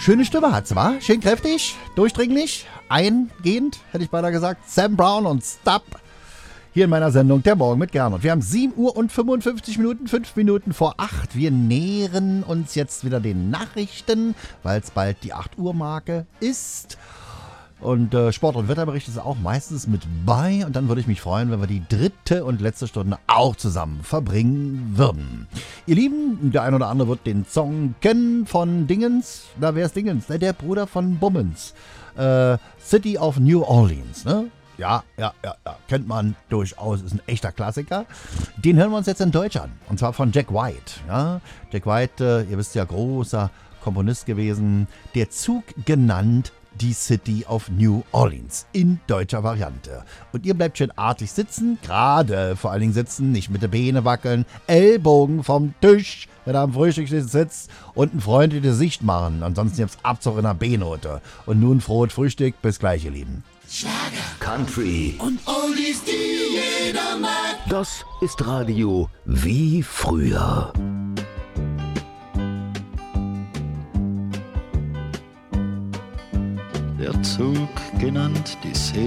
schöne Stimme hat sie, wa? Schön kräftig, durchdringlich, eingehend, hätte ich beinahe gesagt. Sam Brown und Stop. Hier in meiner Sendung Der Morgen mit Gernot. Wir haben 7 Uhr und 55 Minuten, 5 Minuten vor 8. Wir nähern uns jetzt wieder den Nachrichten, weil es bald die 8 Uhr Marke ist. Und Sport- und Wetterbericht ist auch meistens mit bei. Und dann würde ich mich freuen, wenn wir die dritte und letzte Stunde auch zusammen verbringen würden. Ihr Lieben, der ein oder andere wird den Song kennen von Dingens. Na, wer ist Dingens? Der Bruder von Bummens. City of New Orleans, ne? Ja, kennt man durchaus, ist ein echter Klassiker. Den hören wir uns jetzt in Deutsch an, und zwar von Jack White. Ja? Jack White, ihr wisst ja, großer Komponist gewesen, der Zug genannt die City of New Orleans in deutscher Variante. Und ihr bleibt schön artig sitzen, gerade vor allen Dingen sitzen, nicht mit den Beine wackeln, Ellbogen vom Tisch, wenn er am Frühstück sitzt und ein freundliches Gesicht machen. Ansonsten gibt's Abzug in der B-Note. Und nun frohes Frühstück, bis gleich, ihr Lieben. Schlager, Country und Oldies, die jeder mag. Das ist Radio wie früher. Der Zug, genannt die City